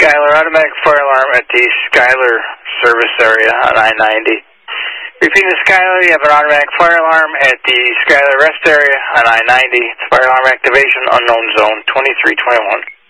Schuyler, automatic fire alarm at the Schuyler service area on I-90. Repeating the Schuyler, you have an automatic fire alarm at the Schuyler rest area on I-90. Fire alarm activation, unknown zone, 2321.